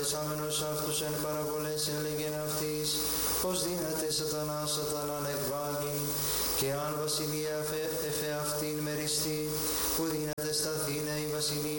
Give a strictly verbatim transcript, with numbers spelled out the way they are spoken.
παρακαλεσάμενος αυτούς εν παραβολές εν λέγεν αυτής, πως δύναται σατανά σατανάν εκβάλλει, και αν βασιλεία εφε αυτήν μεριστεί, που δύναται σταθήνε η βασιλεία